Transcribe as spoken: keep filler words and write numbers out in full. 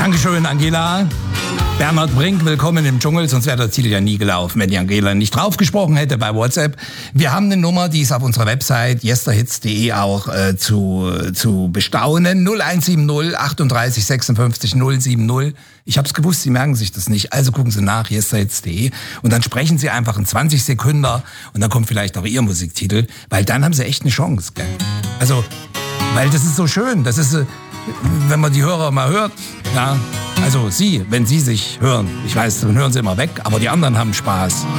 Dankeschön, Angela. Bernhard Brink, willkommen im Dschungel, sonst wäre der Titel ja nie gelaufen, wenn die Angela nicht draufgesprochen hätte bei WhatsApp. Wir haben eine Nummer, die ist auf unserer Website yesterhits punkt de auch äh, zu, zu bestaunen. null eins sieben null achtunddreißig sechsundfünfzig null sieben null. Ich hab's gewusst, Sie merken sich das nicht, also gucken Sie nach, yesterhits punkt de und dann sprechen Sie einfach in zwanzig Sekunden und dann kommt vielleicht auch Ihr Musiktitel, weil dann haben Sie echt eine Chance, gell? Also, weil das ist so schön, das ist, wenn man die Hörer mal hört, ja, also Sie, wenn Sie sich hören, ich weiß, dann hören Sie immer weg, aber die anderen haben Spaß.